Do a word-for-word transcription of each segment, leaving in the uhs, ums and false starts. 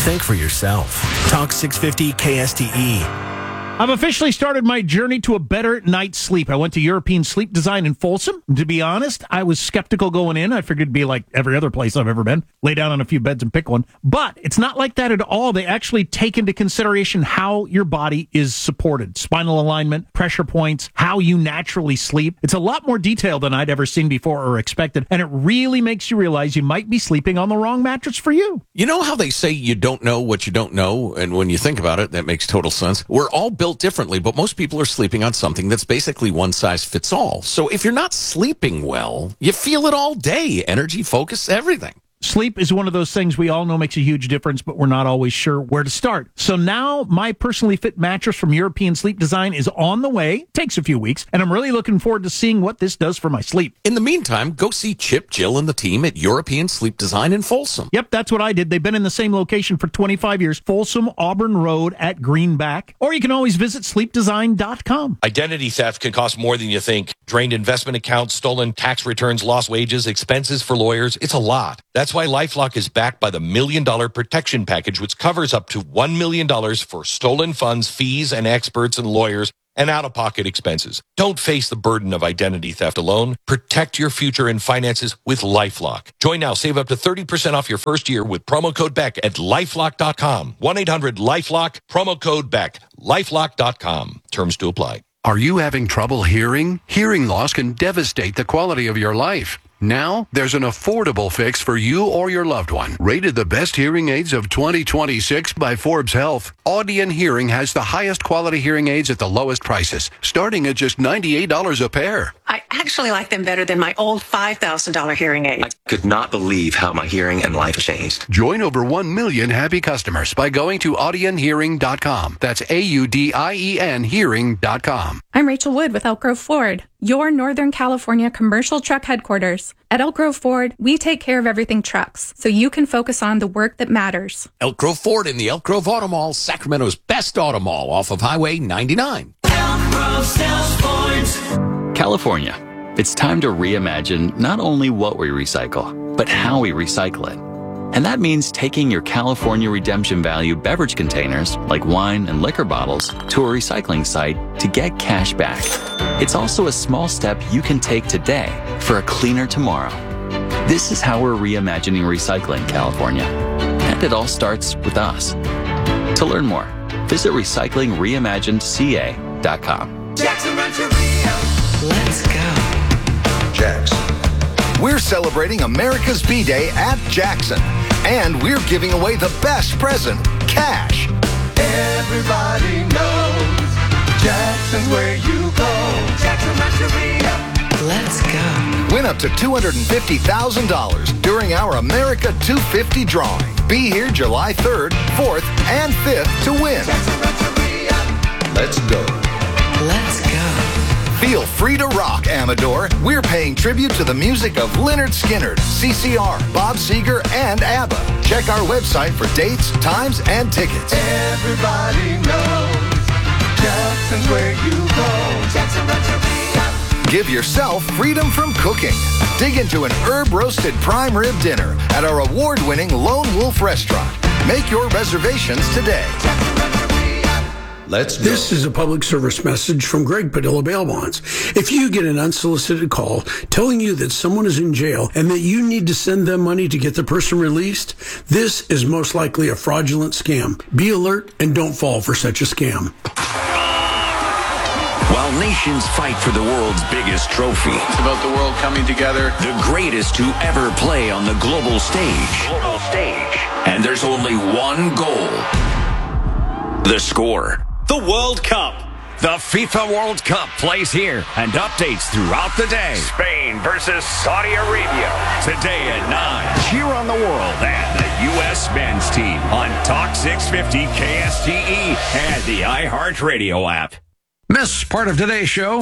Think for yourself. Talk six fifty K S T E. I've officially started my journey to a better night's sleep. I went to European Sleep Design in Folsom. To be honest, I was skeptical going in. I figured it'd be like every other place I've ever been. Lay down on a few beds and pick one. But it's not like that at all. They actually take into consideration how your body is supported. Spinal alignment, pressure points, how you naturally sleep. It's a lot more detailed than I'd ever seen before or expected. And it really makes you realize you might be sleeping on the wrong mattress for you. You know how they say you don't know what you don't know? And when you think about it, that makes total sense. We're all built differently, but most people are sleeping on something that's basically one size fits all. So if you're not sleeping well, you feel it all day. Energy, focus, everything. Sleep is one of those things we all know makes a huge difference, but we're not always sure where to start. So now my personally fit mattress from European Sleep Design is on the way. Takes a few weeks, and I'm really looking forward to seeing what this does for my sleep. In the meantime, go see Chip, Jill, and the team at European Sleep Design in Folsom. Yep, that's what I did. They've been in the same location for twenty-five years, Folsom Auburn Road at Greenback. Or you can always visit sleep design dot com. Identity theft can cost more than you think. Drained investment accounts, stolen tax returns, lost wages, expenses for lawyers. It's a lot. That's why LifeLock is backed by the Million Dollar Protection Package, which covers up to one million dollars for stolen funds, fees, and experts and lawyers, and out-of-pocket expenses. Don't face the burden of identity theft alone. Protect your future and finances with LifeLock. Join now. Save up to thirty percent off your first year with promo code Beck at lifelock dot com. one eight hundred lifelock, promo code Beck, lifelock dot com. Terms to apply. Are you having trouble hearing? Hearing loss can devastate the quality of your life. Now, there's an affordable fix for you or your loved one. Rated the best hearing aids of twenty twenty-six by Forbes Health, Audion Hearing has the highest quality hearing aids at the lowest prices, starting at just ninety-eight dollars a pair. I actually like them better than my old five thousand dollars hearing aid. I could not believe how my hearing and life changed. Join over one million happy customers by going to audion hearing dot com. That's A U D I E N hearing dot com. I'm Rachel Wood with Elk Grove Ford, your Northern California commercial truck headquarters. At Elk Grove Ford, we take care of everything trucks, so you can focus on the work that matters. Elk Grove Ford in the Elk Grove Auto Mall, Sacramento's best auto mall off of Highway ninety-nine. Elk Grove sells Fords. California. It's time to reimagine not only what we recycle, but how we recycle it. And that means taking your California Redemption Value beverage containers, like wine and liquor bottles, to a recycling site to get cash back. It's also a small step you can take today for a cleaner tomorrow. This is how we're reimagining recycling, California. And it all starts with us. To learn more, visit recycling reimagined c a dot com. Jackson Rancheria. Let's go. Jackson. We're celebrating America's B-Day at Jackson. And we're giving away the best present, cash. Everybody knows Jackson's where you go. Jackson Rancheria. Let's go. Win up to two hundred fifty thousand dollars during our America two fifty drawing. Be here July third, fourth, and fifth to win. Jackson Rancheria. Let's go. Let's go. Feel free to rock, Amador. We're paying tribute to the music of Lynyrd Skynyrd, C C R, Bob Seger, and ABBA. Check our website for dates, times, and tickets. Everybody knows Jackson's where you go. Jackson Rancheria. Give yourself freedom from cooking. Dig into an herb-roasted prime rib dinner at our award-winning Lone Wolf Restaurant. Make your reservations today. Let's go. This is a public service message from Greg Padilla Bail Bonds. If you get an unsolicited call telling you that someone is in jail and that you need to send them money to get the person released, this is most likely a fraudulent scam. Be alert and don't fall for such a scam. While nations fight for the world's biggest trophy, it's about the world coming together. The greatest to ever play on the global stage. Global stage. And there's only one goal. The score. The World Cup. The FIFA World Cup plays here and updates throughout the day. Spain versus Saudi Arabia. Today at nine, cheer on the world and the U S men's team on Talk six fifty K S T E and the iHeartRadio app. Miss part of today's show?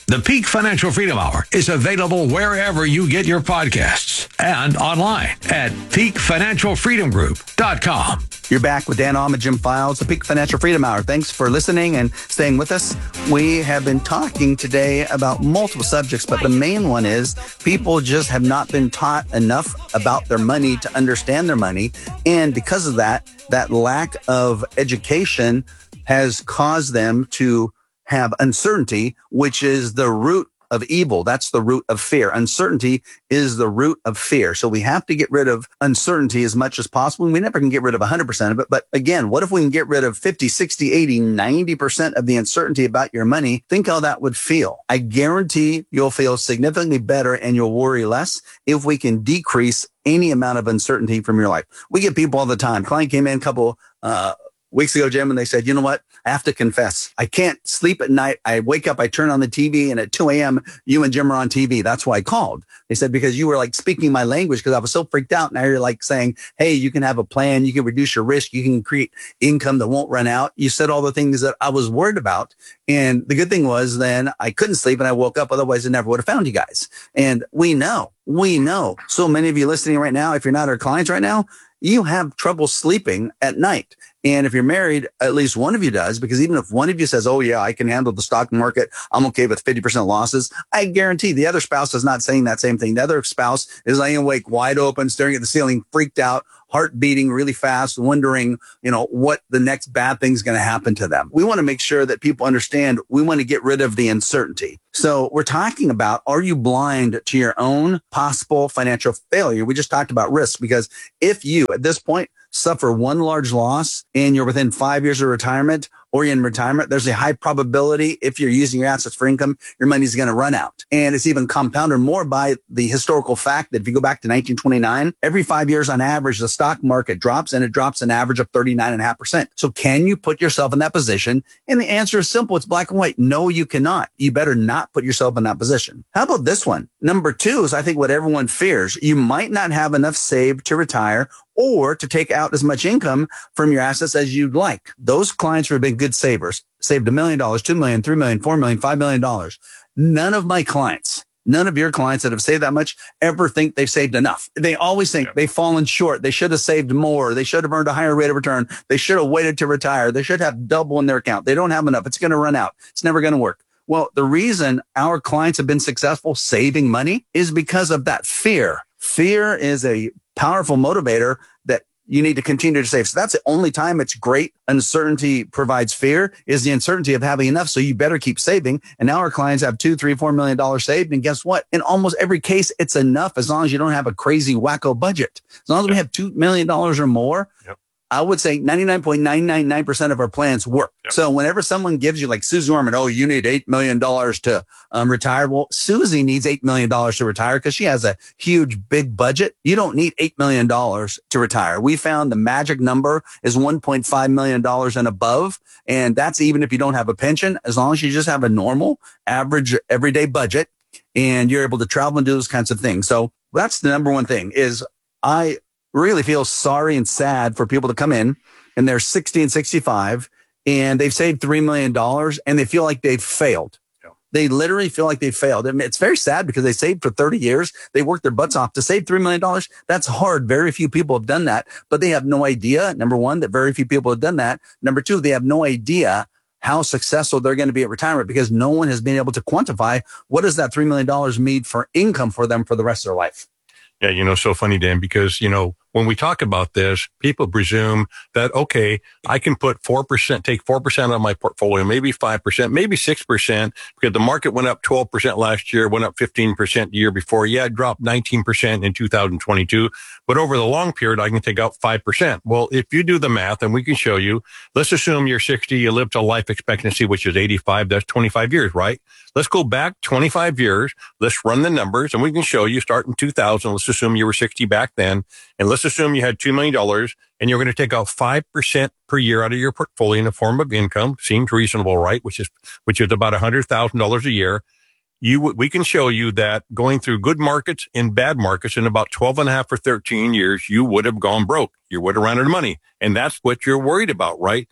The Peak Financial Freedom Hour is available wherever you get your podcasts and online at peak financial freedom group dot com. You're back with Dan Alm and Jim Files, the Peak Financial Freedom Hour. Thanks for listening and staying with us. We have been talking today about multiple subjects, but the main one is people just have not been taught enough about their money to understand their money. And because of that, that lack of education has caused them to have uncertainty, which is the root of evil. That's the root of fear. Uncertainty is the root of fear. So we have to get rid of uncertainty as much as possible. We never can get rid of one hundred percent of it. But again, what if we can get rid of fifty, sixty, eighty, ninety percent of the uncertainty about your money? Think how that would feel. I guarantee you'll feel significantly better and you'll worry less if we can decrease any amount of uncertainty from your life. We get people all the time. Client came in a couple, uh, weeks ago, Jim, and they said, you know what? I have to confess. I can't sleep at night. I wake up, I turn on the T V, and at two a.m., you and Jim are on T V. That's why I called. They said, because you were like speaking my language because I was so freaked out. Now you're like saying, hey, you can have a plan. You can reduce your risk. You can create income that won't run out. You said all the things that I was worried about. And the good thing was then I couldn't sleep and I woke up. Otherwise, I never would have found you guys. And we know, we know so many of you listening right now, if you're not our clients right now, you have trouble sleeping at night. And if you're married, at least one of you does, because even if one of you says, oh, yeah, I can handle the stock market, I'm okay with fifty percent losses, I guarantee the other spouse is not saying that same thing. The other spouse is laying awake, wide open, staring at the ceiling, freaked out, heart beating really fast, wondering, you know, what the next bad thing is going to happen to them. We want to make sure that people understand we want to get rid of the uncertainty. So we're talking about, are you blind to your own possible financial failure? We just talked about risk, because if you, at this point, suffer one large loss and you're within five years of retirement or you're in retirement, there's a high probability if you're using your assets for income, your money's going to run out. And it's even compounded more by the historical fact that if you go back to nineteen twenty-nine, every five years on average, the stock market drops and it drops an average of thirty-nine point five percent. So can you put yourself in that position? And the answer is simple. It's black and white. No, you cannot. You better not put yourself in that position. How about this one? Number two is, I think, what everyone fears. You might not have enough saved to retire or to take out as much income from your assets as you'd like. Those clients have been good savers, saved a million dollars, two million, three million, four million, five million dollars. None of my clients, none of your clients that have saved that much ever think they've saved enough. They always think they've fallen short. They should have saved more. They should have earned a higher rate of return. They should have waited to retire. They should have double in their account. They don't have enough. It's going to run out. It's never going to work. Well, the reason our clients have been successful saving money is because of that fear. Fear is a powerful motivator that you need to continue to save. So that's the only time it's great. Uncertainty provides fear, is the uncertainty of having enough. So you better keep saving. And now our clients have two, three, four million dollars saved. And guess what? In almost every case, it's enough as long as you don't have a crazy wacko budget. As long as we have two million dollars or more, yep. I would say ninety-nine point nine nine nine percent of our plans work. Yep. So whenever someone gives you, like Susie Orman, oh, you need eight million dollars to um, retire. Well, Susie needs eight million dollars to retire because she has a huge, big budget. You don't need eight million dollars to retire. We found the magic number is one point five million dollars and above. And that's even if you don't have a pension, as long as you just have a normal, average, everyday budget and you're able to travel and do those kinds of things. So that's the number one thing is I really feel sorry and sad for people to come in and they're sixty and sixty-five and they've saved three million dollars and they feel like they've failed. Yeah. They literally feel like they've failed. I mean, it's very sad because they saved for thirty years. They worked their butts off to save three million dollars. That's hard. Very few people have done that, but they have no idea. Number one, that very few people have done that. Number two, they have no idea how successful they're going to be at retirement because no one has been able to quantify what does that three million dollars mean for income for them for the rest of their life. Yeah, you know, so funny, Dan, because, you know, when we talk about this, people presume that, okay, I can put four percent, take four percent of my portfolio, maybe five percent, maybe six percent, because the market went up twelve percent last year, went up fifteen percent the year before. Yeah, it dropped nineteen percent in two thousand twenty-two. But over the long period, I can take out five percent. Well, if you do the math, and we can show you, let's assume you're sixty, you live to life expectancy, which is eighty-five, that's twenty-five years, right? Let's go back twenty-five years. Let's run the numbers, and we can show you, start in two thousand. Let's assume you were sixty back then. And let's assume you had two million dollars and you're going to take out five percent per year out of your portfolio in the form of income. Seems reasonable, right? Which is, which is about one hundred thousand dollars a year. You, we can show you that going through good markets and bad markets in about twelve and a half or thirteen years, you would have gone broke. You would have run out of money. And that's what you're worried about, right?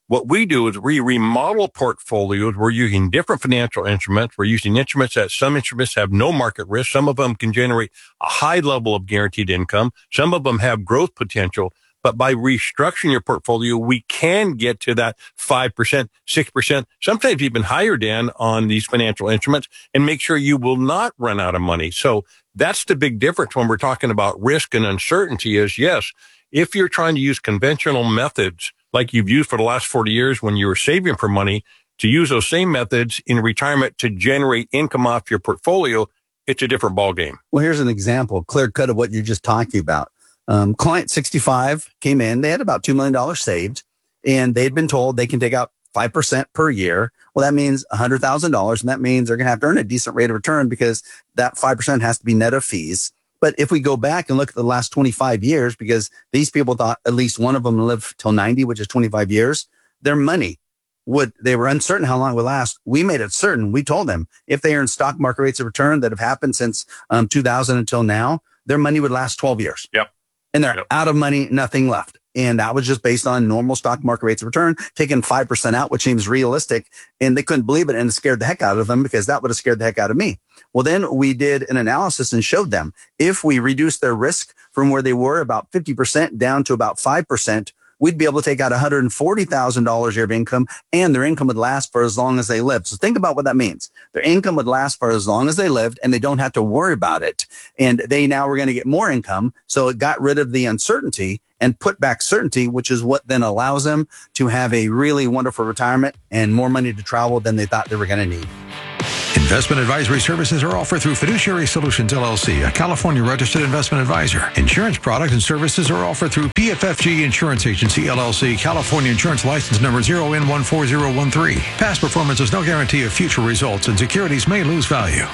What we do is we remodel portfolios. We're using different financial instruments. We're using instruments that some instruments have no market risk. Some of them can generate a high level of guaranteed income. Some of them have growth potential. But by restructuring your portfolio, we can get to that five percent, six percent, sometimes even higher, Dan, on these financial instruments and make sure you will not run out of money. So that's the big difference when we're talking about risk and uncertainty is, yes, if you're trying to use conventional methods like you've used for the last forty years when you were saving for money, to use those same methods in retirement to generate income off your portfolio, it's a different ballgame. Well, here's an example, clear cut of what you're just talking about. Um, client sixty-five came in, they had about two million dollars saved, and they'd been told they can take out five percent per year. Well, that means one hundred thousand dollars, and that means they're going to have to earn a decent rate of return because that five percent has to be net of fees. But if we go back and look at the last twenty-five years, because these people thought at least one of them live till ninety, which is twenty-five years, their money would, they were uncertain how long it would last. We made it certain. We told them if they earn stock market rates of return that have happened since um, two thousand until now, their money would last twelve years. Yep. And they're yep. out of money, nothing left. And that was just based on normal stock market rates of return, taking five percent out, which seems realistic. And they couldn't believe it and it scared the heck out of them because that would have scared the heck out of me. Well, then we did an analysis and showed them if we reduced their risk from where they were about fifty percent down to about five percent, we'd be able to take out one hundred forty thousand dollars a year of income and their income would last for as long as they lived. So think about what that means. Their income would last for as long as they lived and they don't have to worry about it. And they now were going to get more income. So it got rid of the uncertainty and put back certainty, which is what then allows them to have a really wonderful retirement and more money to travel than they thought they were going to need. Investment advisory services are offered through Fiduciary Solutions, L L C, a California registered investment advisor. Insurance products and services are offered through P F F G Insurance Agency, L L C, California Insurance License Number zero N one four zero one three. Past performance is no guarantee of future results, and securities may lose value.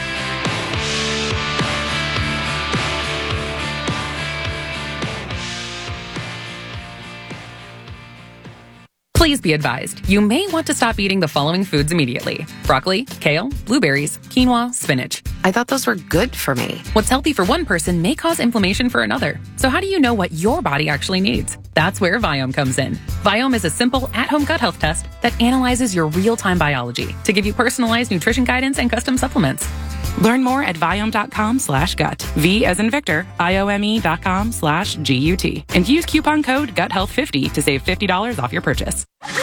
Please be advised, you may want to stop eating the following foods immediately. Broccoli, kale, blueberries, quinoa, spinach. I thought those were good for me. What's healthy for one person may cause inflammation for another. So how do you know what your body actually needs? That's where Viome comes in. Viome is a simple at-home gut health test that analyzes your real-time biology to give you personalized nutrition guidance and custom supplements. Learn more at Viome.com slash gut. V as in Victor, I-O-M-E dot com slash G-U-T. And use coupon code gut health fifty to save fifty dollars off your purchase.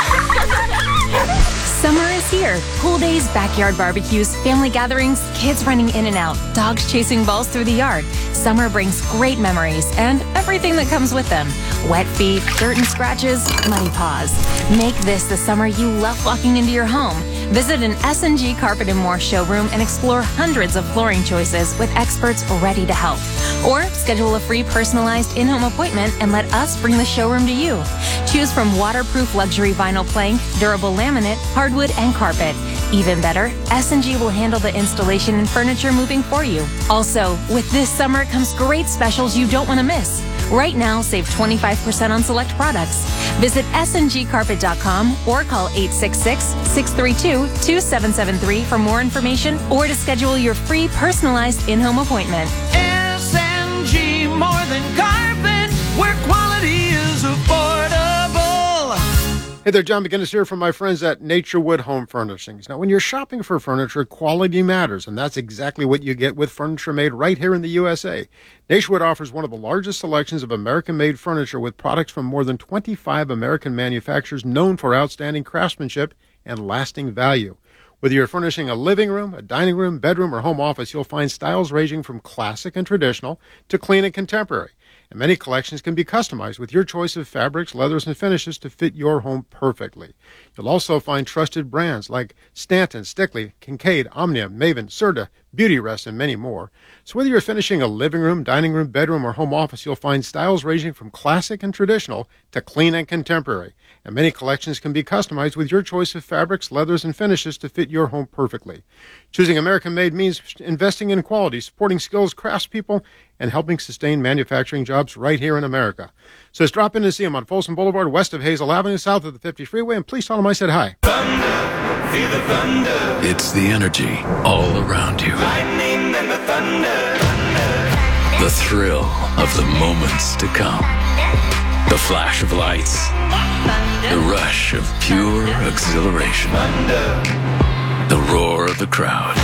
Summer is here. Pool days, backyard barbecues, family gatherings, kids running in and out, dogs chasing balls through the yard. Summer brings great memories and everything that comes with them. Wet feet, dirt and scratches, muddy paws. Make this the summer you love walking into your home. Visit an S and G Carpet and More showroom and explore hundreds of flooring choices with experts ready to help. Or schedule a free personalized in-home appointment and let us bring the showroom to you. Choose from waterproof luxury vinyl plank, durable laminate, hardwood, and carpet. Even better, S and G will handle the installation and furniture moving for you. Also, with this summer comes great specials you don't want to miss. Right now, save twenty-five percent on select products. Visit S N G carpet dot com or call eight six six, six three two, two seven seven three for more information or to schedule your free personalized in-home appointment. S N G, more than carpet, where quality is affordable. Hey there, John McGinnis here from my friends at Naturewood Home Furnishings. Now, when you're shopping for furniture, quality matters, and that's exactly what you get with furniture made right here in the U S A. Naturewood offers one of the largest selections of American-made furniture with products from more than twenty-five American manufacturers known for outstanding craftsmanship and lasting value. Whether you're furnishing a living room, a dining room, bedroom, or home office, you'll find styles ranging from classic and traditional to clean and contemporary. And many collections can be customized with your choice of fabrics, leathers, and finishes to fit your home perfectly. You'll also find trusted brands like Stanton, Stickley, Kincaid, Omnia, Maven, Serta, Beautyrest, and many more. So whether you're finishing a living room, dining room, bedroom, or home office, you'll find styles ranging from classic and traditional to clean and contemporary. And many collections can be customized with your choice of fabrics, leathers, and finishes to fit your home perfectly. Choosing American-made means investing in quality, supporting skilled craftspeople, and helping sustain manufacturing jobs right here in America. So just drop in and see them on Folsom Boulevard, west of Hazel Avenue, south of the fifty freeway, and please tell them I said hi. Thunder, feel the thunder. It's the energy all around you. Lightning and the thunder, thunder. The thrill of the moments to come. The flash of lights. Thunder. The rush of pure exhilaration. The roar of the crowd.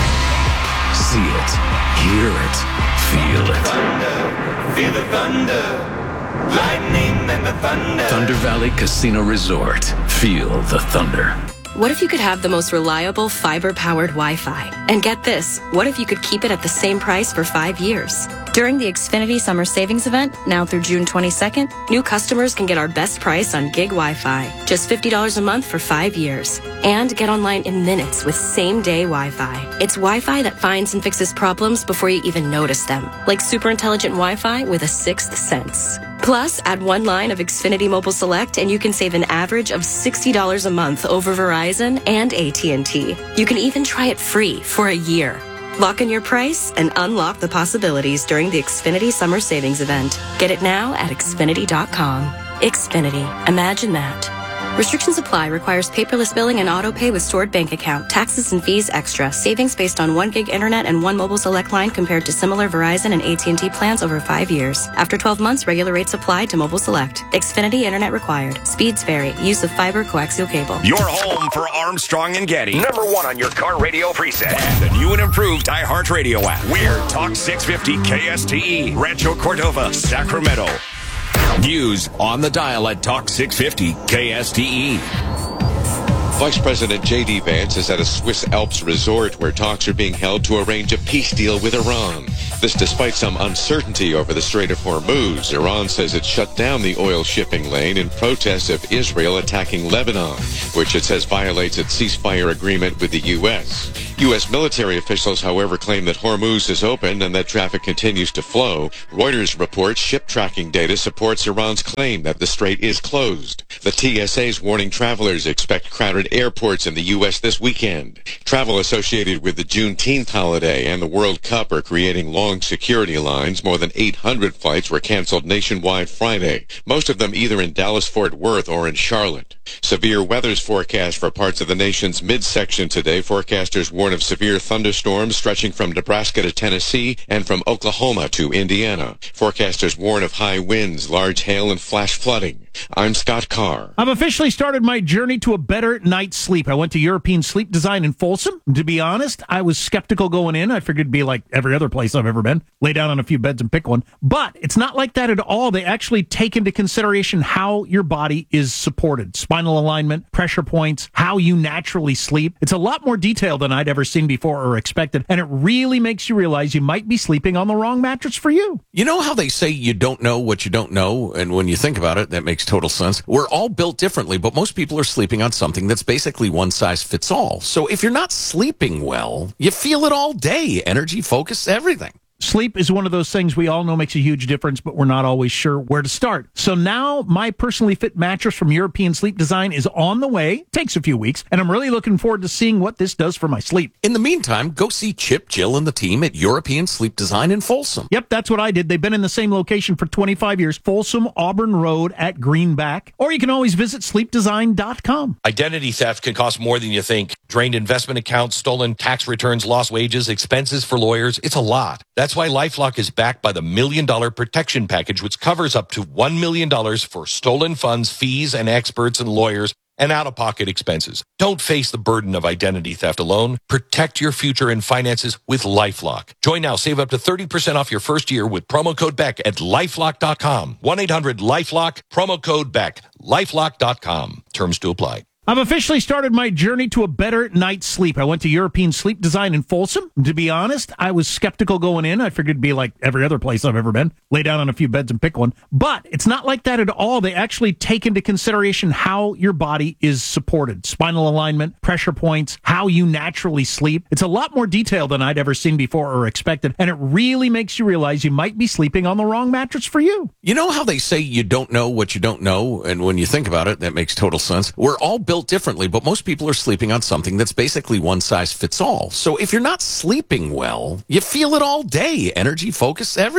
See it, hear it, feel it. Feel the thunder. Lightning and the thunder. Thunder Valley Casino Resort. Feel the thunder. What if you could have the most reliable fiber-powered Wi-Fi? And get this, what if you could keep it at the same price for five years? During the Xfinity Summer Savings Event, now through June twenty-second, new customers can get our best price on gig Wi-Fi, just fifty dollars a month for five years. And get online in minutes with same-day Wi-Fi. It's Wi-Fi that finds and fixes problems before you even notice them, like super intelligent Wi-Fi with a sixth sense. Plus, add one line of Xfinity Mobile Select and you can save an average of sixty dollars a month over Verizon and A T and T. You can even try it free for a year. Lock in your price and unlock the possibilities during the Xfinity Summer Savings Event. Get it now at Xfinity dot com. Xfinity. Imagine that. Restrictions apply. Requires paperless billing and auto pay with stored bank account. Taxes and fees extra. Savings based on one gig internet and one mobile select line compared to similar Verizon and A T and T plans over five years. After twelve months, regular rates apply to mobile select. Xfinity internet required. Speeds vary. Use of fiber coaxial cable. Your home for Armstrong and Getty. Number one on your car radio preset. And the new and improved iHeartRadio app. We're Talk six fifty K S T E, Rancho Cordova, Sacramento. News on the dial at Talk six fifty K S T E. Vice President J D Vance is at a Swiss Alps resort where talks are being held to arrange a peace deal with Iran. This despite some uncertainty over the Strait of Hormuz. Iran says it shut down the oil shipping lane in protest of Israel attacking Lebanon, which it says violates its ceasefire agreement with the U S. U S military officials, however, claim that Hormuz is open and that traffic continues to flow. Reuters reports ship tracking data supports Iran's claim that the strait is closed. The T S A's warning travelers expect crowded airports in the U S this weekend. Travel associated with the Juneteenth holiday and the World Cup are creating long security lines. More than eight hundred flights were canceled nationwide Friday, most of them either in Dallas-Fort Worth or in Charlotte. Severe weather's forecast for parts of the nation's midsection today. Forecasters warn of severe thunderstorms stretching from Nebraska to Tennessee and from Oklahoma to Indiana. Forecasters warn of high winds, large hail, and flash flooding. I'm Scott Carr. I've officially started my journey to a better night's sleep. I went to European Sleep Design in Folsom. To be honest, I was skeptical going in. I figured it'd be like every other place I've ever been. Lay down on a few beds and pick one. But it's not like that at all. They actually take into consideration how your body is supported. Spinal alignment, pressure points, how you naturally sleep. It's a lot more detailed than I'd ever seen before or expected. And it really makes you realize you might be sleeping on the wrong mattress for you. You know how they say you don't know what you don't know? And when you think about it, that makes total sense. We're all built differently, but most people are sleeping on something that's basically one size fits all. So if you're not sleeping well, you feel it all day. Energy, focus, everything. Sleep is one of those things we all know makes a huge difference, but we're not always sure where to start. So now my personally fit mattress from European Sleep Design is on the way. Takes a few weeks, and I'm really looking forward to seeing what this does for my sleep. In the meantime, go see Chip, Jill, and the team at European Sleep Design in Folsom. Yep, that's what I did. They've been in the same location for twenty-five years, Folsom Auburn Road at Greenback. Or you can always visit sleep design dot com. Identity theft can cost more than you think. Drained investment accounts, stolen tax returns, lost wages, expenses for lawyers. It's a lot. That's why LifeLock is backed by the Million Dollar Protection Package, which covers up to one million dollars for stolen funds, fees, and experts and lawyers, and out-of-pocket expenses. Don't face the burden of identity theft alone. Protect your future and finances with LifeLock. Join now. Save up to thirty percent off your first year with promo code Beck at lifelock dot com. one eight hundred LifeLock, promo code Beck. lifelock dot com. Terms to apply. I've officially started my journey to a better night's sleep. I went to European Sleep Design in Folsom. To be honest, I was skeptical going in. I figured it'd be like every other place I've ever been. Lay down on a few beds and pick one. But it's not like that at all. They actually take into consideration how your body is supported. Spinal alignment, pressure points, how you naturally sleep. It's a lot more detailed than I'd ever seen before or expected. And it really makes you realize you might be sleeping on the wrong mattress for you. You know how they say you don't know what you don't know? And when you think about it, that makes total sense. We're all built differently, but most people are sleeping on something that's basically one size fits all. So if you're not sleeping well, you feel it all day. Energy, focus, everything.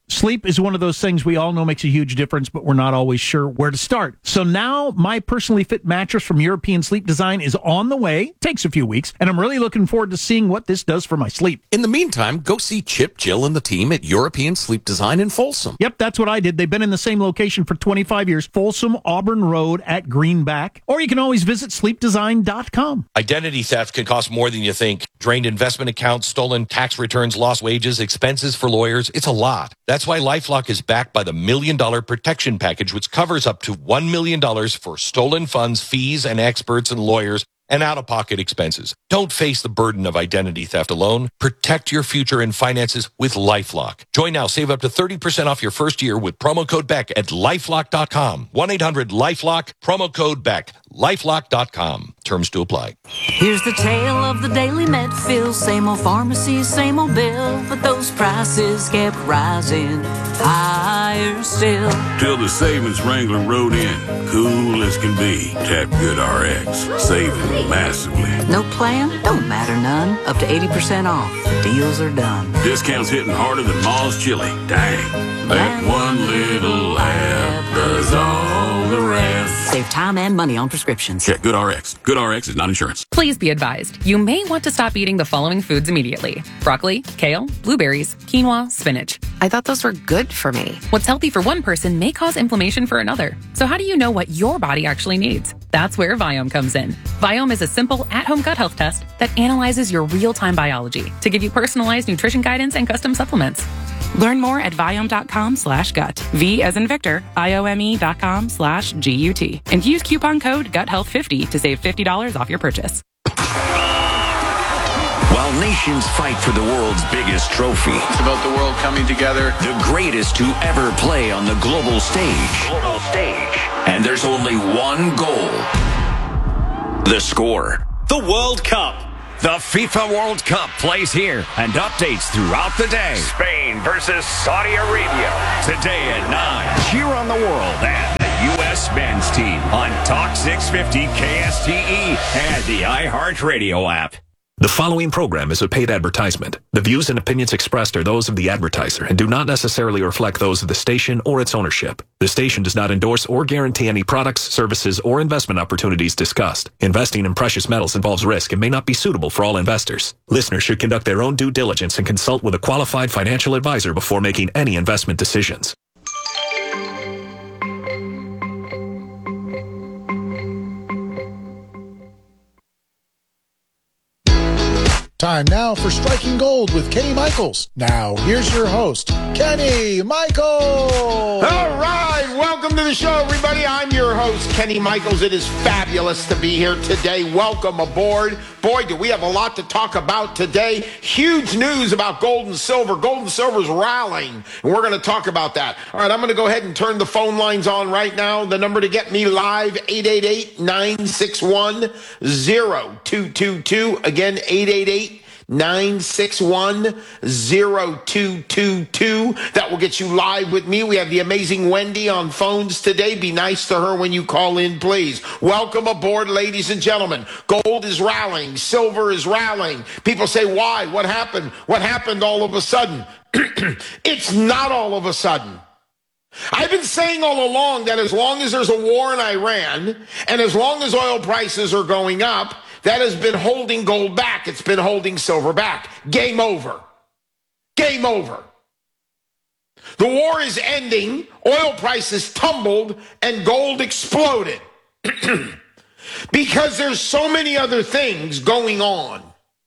Sleep is one of those things we all know makes a huge difference, but we're not always sure where to start. So now my personally fit mattress from European Sleep Design is on the way. Takes a few weeks, and I'm really looking forward to seeing what this does for my sleep. In the meantime, go see Chip, Jill, and the team at European Sleep Design in Folsom. Yep, that's what I did. They've been in the same location for twenty-five years, Folsom Auburn Road at Greenback. Or you can always visit sleep design dot com. Identity theft can cost more than you think. Drained investment accounts, stolen tax returns, lost wages, expenses for lawyers. It's a lot. That's why LifeLock is backed by the Million Dollar Protection Package, which covers up to one million dollars for stolen funds, fees, and experts and lawyers, and out-of-pocket expenses. Don't face the burden of identity theft alone. Protect your future and finances with LifeLock. Join now. Save up to thirty percent off your first year with promo code Beck at lifelock dot com. one eight hundred lifelock, promo code Beck. lifelock dot com. Terms to apply. Here's the tale of the daily Medfill. Same old pharmacy, same old bill. But those prices kept rising higher still. Till the savings Wrangler rode in. Cool as can be. Tap Good R X. Saving massively. No plan? Don't matter none. Up to eighty percent off. The deals are done. Discounts hitting harder than Ma's chili. Dang. That one little app does all the rest. Save time and money on prescriptions. Check Good R X. Good R X is not insurance. Please be advised, you may want to stop eating the following foods immediately. Broccoli, kale, blueberries, quinoa, spinach. I thought those were good for me. What's healthy for one person may cause inflammation for another. So how do you know what your body actually needs? That's where Viome comes in. Viome is a simple at-home gut health test that analyzes your real-time biology to give you personalized nutrition guidance and custom supplements. Learn more at Viome.com slash gut. V as in Victor, I-O-M-E dot com slash G-U-T. And use coupon code gut health fifty to save fifty dollars off your purchase. While nations fight for the world's biggest trophy, It's about the world coming together. the greatest to ever play on the global stage. Global stage. And there's only one goal. The score. The World Cup. The FIFA World Cup plays here and updates throughout the day. Spain versus Saudi Arabia. Today at nine, cheer on the world and the U S men's team on Talk six fifty K S T E and the iHeartRadio app. The following program is a paid advertisement. The views and opinions expressed are those of the advertiser and do not necessarily reflect those of the station or its ownership. The station does not endorse or guarantee any products, services, or investment opportunities discussed. Investing in precious metals involves risk and may not be suitable for all investors. Listeners should conduct their own due diligence and consult with a qualified financial advisor before making any investment decisions. Time now for Striking Gold with Kenny Michaels. Now, here's your host, Kenny Michaels. All right, welcome to the show, everybody. I'm your host, Kenny Michaels. It is fabulous to be here today. Welcome aboard. Boy, do we have a lot to talk about today. Huge news about gold and silver. Gold and silver is rallying, and we're going to talk about that. All right, I'm going to go ahead and turn the phone lines on right now. The number to get me live, eight eight eight, nine six one, zero two two two. Again, eight eight eight, nine six one, zero two two two. That will get you live with me. We have the amazing Wendy on phones today. Be nice to her when you call in, please. Welcome aboard, ladies and gentlemen. Gold is rallying. Silver is rallying. People say, why? What happened? What happened all of a sudden? It's not all of a sudden. I've been saying all along that as long as there's a war in Iran and as long as oil prices are going up, that has been holding gold back. It's been holding silver back. Game over. Game over. The war is ending, oil prices tumbled, and gold exploded. Because there's so many other things going on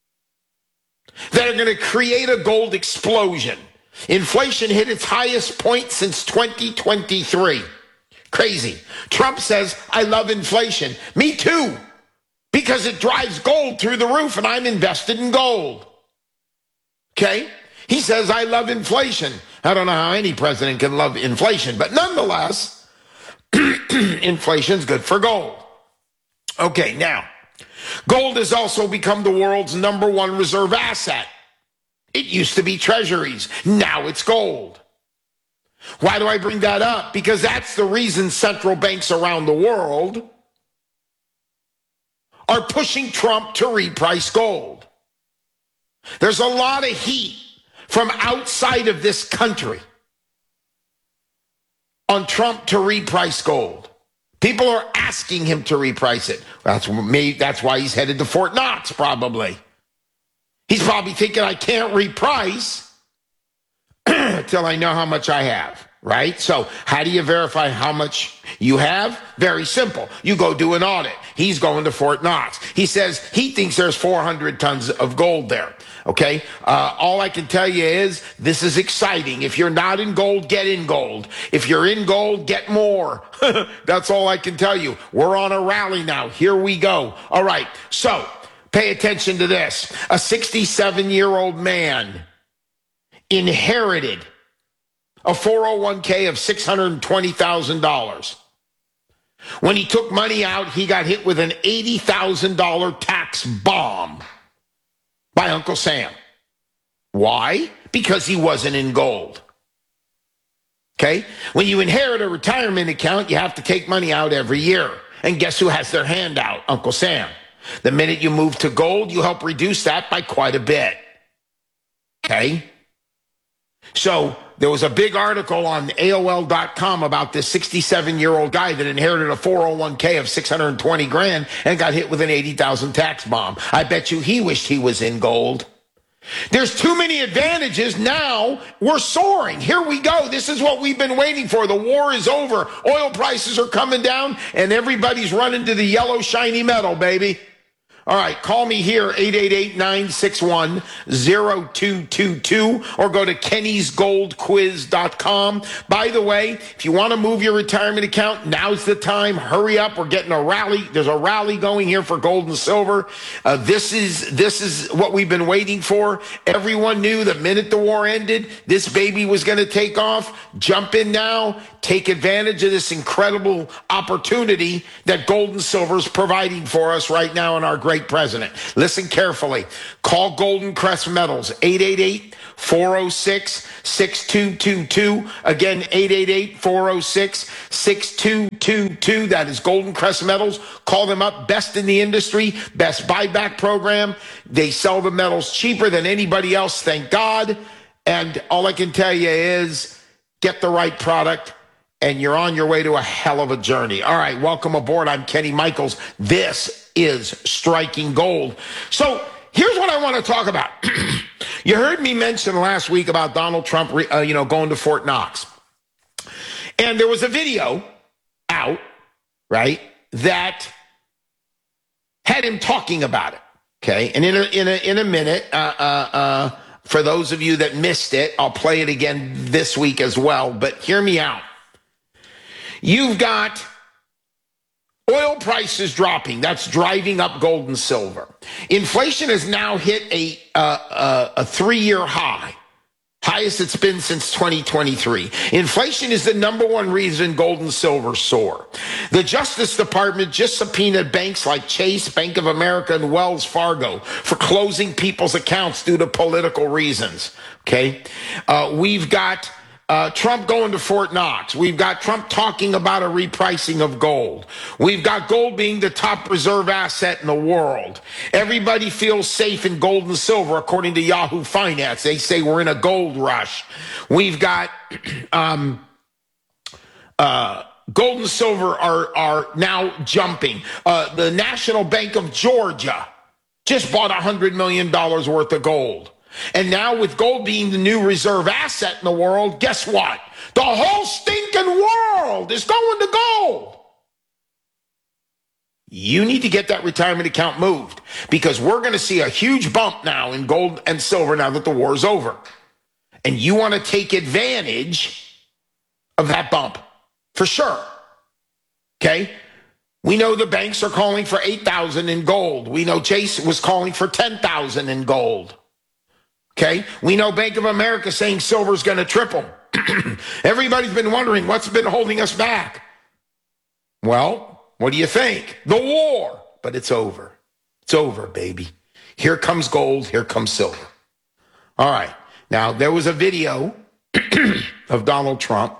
that are going to create a gold explosion. Inflation hit its highest point since twenty twenty-three. Crazy. Trump says, I love inflation. Me too. Because it drives gold through the roof, and I'm invested in gold. Okay? He says, I love inflation. I don't know how any president can love inflation, but nonetheless, inflation's good for gold. Okay, now, gold has also become the world's number one reserve asset. It used to be treasuries. Now it's gold. Why do I bring that up? Because that's the reason central banks around the world are pushing Trump to reprice gold. There's a lot of heat from outside of this country on Trump to reprice gold. People are asking him to reprice it. That's me. That's why he's headed to Fort Knox, probably. He's probably thinking, I can't reprice until I know how much I have, right? So how do you verify how much you have? Very simple. You go do an audit. He's going to Fort Knox. He says he thinks there's four hundred tons of gold there. Okay, uh, all I can tell you is this is exciting. If you're not in gold, get in gold. If you're in gold, get more. That's all I can tell you. We're on a rally now. Here we go. All right, so pay attention to this. A sixty-seven-year-old man inherited a four oh one k of six hundred twenty thousand dollars. When he took money out, he got hit with an eighty thousand dollars tax bomb by Uncle Sam. Why? Because he wasn't in gold. Okay? When you inherit a retirement account, you have to take money out every year. And guess who has their hand out? Uncle Sam. The minute you move to gold, you help reduce that by quite a bit. Okay? So there was a big article on A O L dot com about this sixty-seven-year-old guy that inherited a four oh one k of six hundred twenty grand and got hit with an eighty thousand tax bomb. I bet you he wished he was in gold. There's too many advantages. Now we're soaring. Here we go. This is what we've been waiting for. The war is over. Oil prices are coming down and everybody's running to the yellow shiny metal, baby. All right, call me here, eight eight eight, nine six one, zero two two two, or go to kennys gold quiz dot com. By the way, if you want to move your retirement account, now's the time. Hurry up. We're getting a rally. There's a rally going here for gold and silver. Uh, this is this is what we've been waiting for. Everyone knew the minute the war ended, this baby was going to take off. Jump in now. Take advantage of this incredible opportunity that gold and silver is providing for us right now in our great president. Listen carefully. Call Golden Crest Metals, eight eight eight, four oh six, six two two two. Again, eight eight eight, four oh six, six two two two. That is Golden Crest Metals. Call them up. Best in the industry, best buyback program. They sell the metals cheaper than anybody else, thank God. And all I can tell you is get the right product, and you're on your way to a hell of a journey. All right, welcome aboard. I'm Kenny Michaels. This is Striking Gold. So here's what I want to talk about. You heard me mention last week about Donald Trump, uh, you know, going to Fort Knox. And there was a video out, right, that had him talking about it, okay? And in a, in a, in a minute, uh, uh, uh, for those of you that missed it, I'll play it again this week as well, but hear me out. You've got oil prices dropping. That's driving up gold and silver. Inflation has now hit a, uh, uh, a three-year high, highest it's been since twenty twenty-three. Inflation is the number one reason gold and silver soar. The Justice Department just subpoenaed banks like Chase, Bank of America, and Wells Fargo for closing people's accounts due to political reasons. Okay, uh, we've got Uh, Trump going to Fort Knox. We've got Trump talking about a repricing of gold. We've got gold being the top reserve asset in the world. Everybody feels safe in gold and silver, according to Yahoo Finance. They say we're in a gold rush. We've got um, uh, gold and silver are, are now jumping. Uh, the National Bank of Georgia just bought one hundred million dollars worth of gold. And now with gold being the new reserve asset in the world, guess what? The whole stinking world is going to gold. You need to get that retirement account moved because we're going to see a huge bump now in gold and silver now that the war is over. And you want to take advantage of that bump for sure. Okay? We know the banks are calling for eight thousand in gold. We know Chase was calling for ten thousand in gold. Okay, we know Bank of America saying silver's going to triple. Everybody's been wondering what's been holding us back. Well, what do you think? The war. But it's over. It's over, baby. Here comes gold. Here comes silver. All right. Now, there was a video of Donald Trump,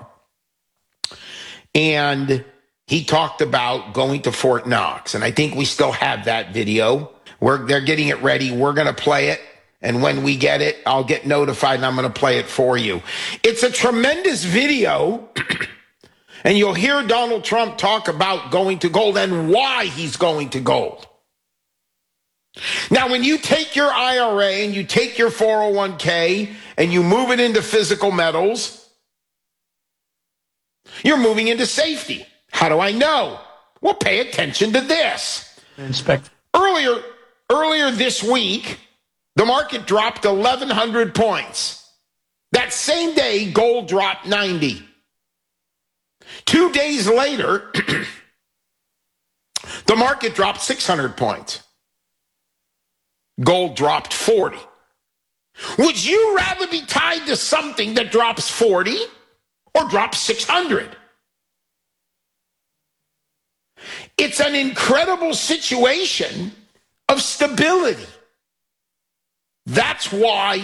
and he talked about going to Fort Knox. And I think we still have that video. We're, they're getting it ready. We're going to play it. And when we get it, I'll get notified and I'm going to play it for you. It's a tremendous video And you'll hear Donald Trump talk about going to gold and why he's going to gold. Now, when you take your I R A and you take your four oh one k and you move it into physical metals, you're moving into safety. How do I know? Well, pay attention to this. Inspect. Earlier, earlier this week, the market dropped eleven hundred points. That same day, gold dropped ninety. Two days later, the market dropped six hundred points. Gold dropped forty. Would you rather be tied to something that drops forty or drops six hundred? It's an incredible situation of stability. That's why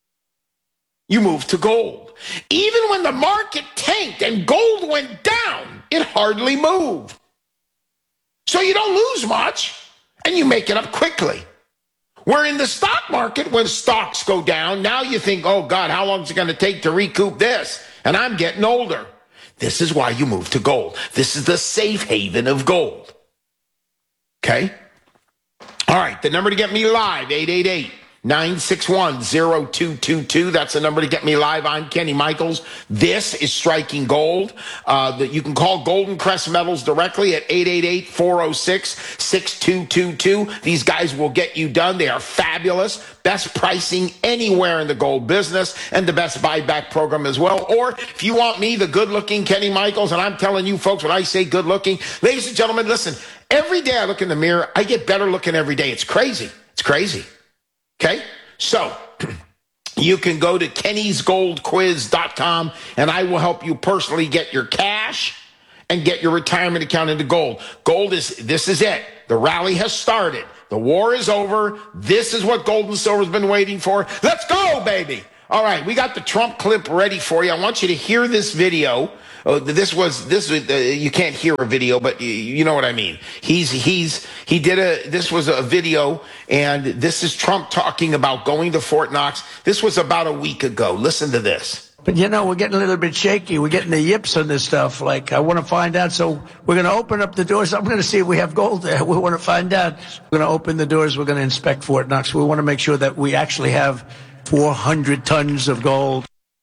you move to gold. Even when the market tanked and gold went down, it hardly moved. So you don't lose much, and you make it up quickly. Where in the stock market, when stocks go down, now you think, oh, God, how long is it going to take to recoup this? And I'm getting older. This is why you move to gold. This is the safe haven of gold. Okay? All right, the number to get me live, eight eight eight, nine six one, zero two two two. That's the number to get me live. I'm Kenny Michaels. This is Striking Gold. Uh, that you can call Golden Crest Metals directly at eight eight eight, four oh six, six two two two. These guys will get you done. They are fabulous. Best pricing anywhere in the gold business, and the best buyback program as well. Or if you want me, the good-looking Kenny Michaels, and I'm telling you folks, when I say good-looking, ladies and gentlemen, listen, every day I look in the mirror, I get better looking every day. It's crazy. It's crazy. Okay? So you can go to kennys gold quiz dot com, and I will help you personally get your cash and get your retirement account into gold. Gold is, this is it. The rally has started. The war is over. This is what gold and silver has been waiting for. Let's go, baby. All right, we got the Trump clip ready for you. I want you to hear this video. Oh, this was this. Uh, you can't hear a video, but you, you know what I mean. He's he's he did a. This was a video, and this is Trump talking about going to Fort Knox. This was about a week ago. Listen to this. But, you know, we're getting a little bit shaky. We're getting the yips on this stuff. Like, I want to find out. So we're going to open up the doors. I'm going to see if we have gold there. We want to find out. We're going to open the doors. We're going to inspect Fort Knox. We want to make sure that we actually have four hundred tons of gold.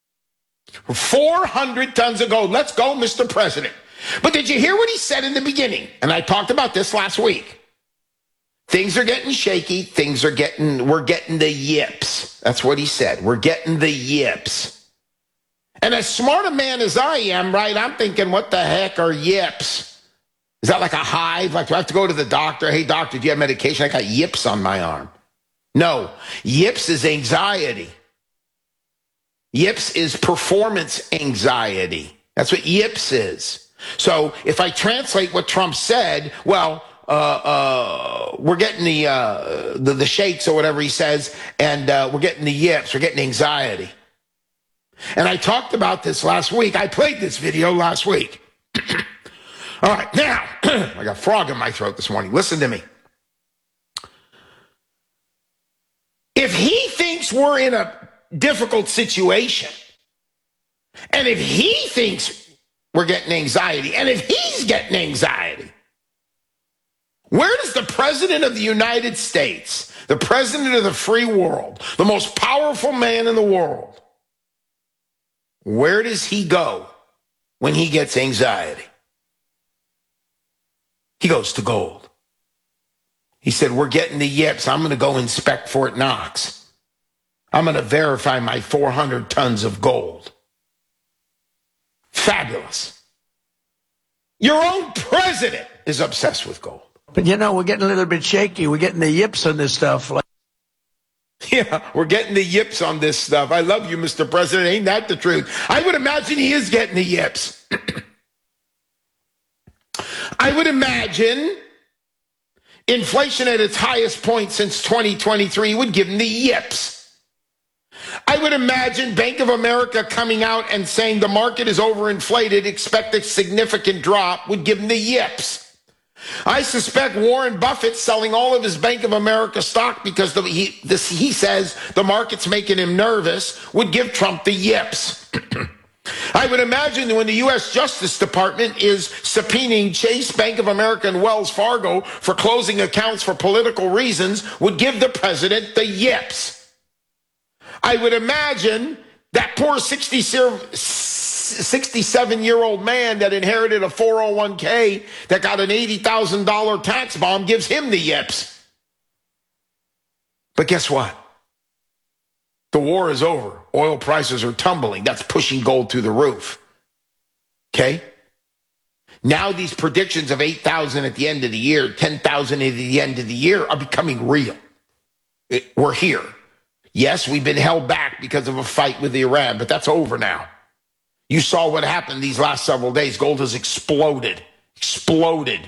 four hundred tons of gold. Let's go, Mister President. But did you hear what he said in the beginning? And I talked about this last week. Things are getting shaky. Things are getting, we're getting the yips. That's what he said. We're getting the yips. And as smart a man as I am, right, I'm thinking, what the heck are yips? Is that like a hive? Like, do I have to go to the doctor? Hey, doctor, do you have medication? I got yips on my arm. No, yips is anxiety. Yips is performance anxiety. That's what yips is. So if I translate what Trump said, well, uh, uh, we're getting the, uh, the the shakes or whatever he says, and uh, we're getting the yips, we're getting anxiety. And I talked about this last week. I played this video last week. All right, now, I got a frog in my throat this morning. Listen to me. If he thinks we're in a difficult situation, and if he thinks we're getting anxiety, and if he's getting anxiety, where does the President of the United States, the President of the free world, the most powerful man in the world, where does he go when he gets anxiety? He goes to gold. He said, we're getting the yips. I'm going to go inspect Fort Knox. I'm going to verify my four hundred tons of gold. Fabulous. Your own president is obsessed with gold. But, you know, we're getting a little bit shaky. We're getting the yips on this stuff. Like, yeah, we're getting the yips on this stuff. I love you, Mister President. Ain't that the truth? I would imagine he is getting the yips. I would imagine inflation at its highest point since twenty twenty-three would give him the yips. I would imagine Bank of America coming out and saying the market is overinflated, expect a significant drop, would give him the yips. I suspect Warren Buffett selling all of his Bank of America stock because the, he, this, he says the market's making him nervous would give Trump the yips. I would imagine that when the U S Justice Department is subpoenaing Chase, Bank of America, and Wells Fargo for closing accounts for political reasons, would give the president the yips. I would imagine that poor sixty-seven-year-old man that inherited a four oh one k that got an eighty thousand dollars tax bomb gives him the yips. But guess what? The war is over. Oil prices are tumbling. That's pushing gold through the roof. Okay? Now these predictions of eight thousand at the end of the year, ten thousand at the end of the year are becoming real. It, we're here. Yes, we've been held back because of a fight with Iran, but that's over now. You saw what happened these last several days. Gold has exploded. Exploded.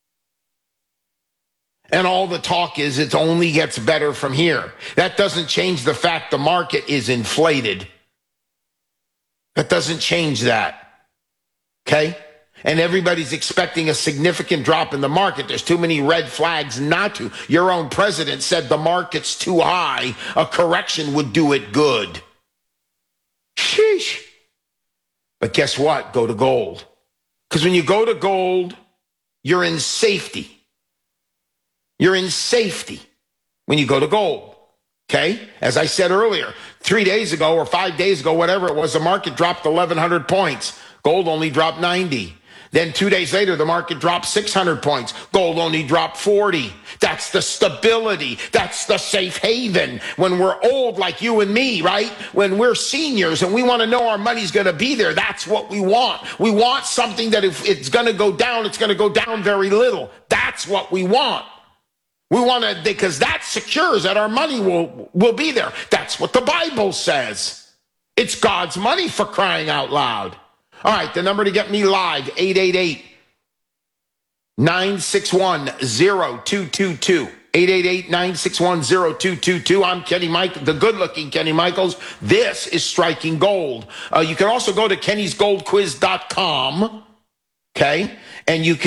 And all the talk is it only gets better from here. That doesn't change the fact the market is inflated. That doesn't change that. Okay? And everybody's expecting a significant drop in the market. There's too many red flags not to. Your own president said the market's too high. A correction would do it good. Sheesh. But guess what? Go to gold. Because when you go to gold, you're in safety. You're in safety when you go to gold, okay? As I said earlier, three days ago or five days ago, whatever it was, the market dropped eleven hundred points. Gold only dropped ninety. Then two days later, the market dropped six hundred points. Gold only dropped forty. That's the stability. That's the safe haven. When we're old like you and me, right? When we're seniors and we want to know our money's going to be there, that's what we want. We want something that if it's going to go down, it's going to go down very little. That's what we want. We want to, because that secures that our money will, will be there. That's what the Bible says. It's God's money, for crying out loud. All right, the number to get me live, eight eight eight, nine six one, zero two two two. eight eight eight, nine six one, zero two two two. I'm Kenny Mike, the good-looking Kenny Michaels. This is Striking Gold. Uh, you can also go to kennys gold quiz dot com, okay, and you can